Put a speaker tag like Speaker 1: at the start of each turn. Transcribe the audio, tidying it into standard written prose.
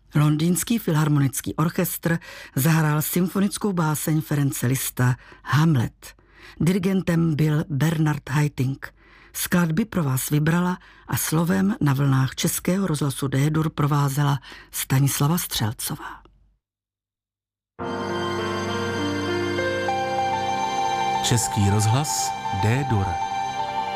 Speaker 1: Londýnský filharmonický orchestr zahrál symfonickou báseň Ference Liszta Hamlet. Dirigentem byl Bernard Haitink. Skladby pro vás vybrala a slovem na vlnách Českého rozhlasu D-dur provázela Stanislava Střelcová.
Speaker 2: Český rozhlas D-dur.